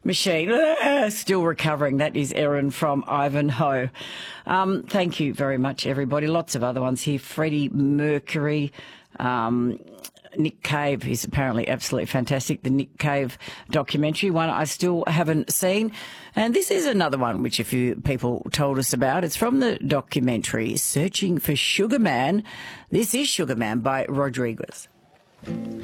machine. Still recovering. That is Erin from Ivanhoe. Thank you very much, everybody. Lots of other ones here. Freddie Mercury, Nick Cave is apparently absolutely fantastic. The Nick Cave documentary, one I still haven't seen. And this is another one which a few people told us about. It's from the documentary Searching for Sugar Man. This is Sugar Man by Rodriguez.